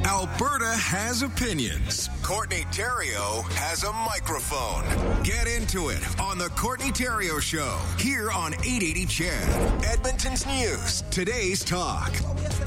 Alberta has opinions. Courtney Theriault has a microphone. Get into it on the Courtney Theriault Show here on 880 CHED. Edmonton's News. Today's talk.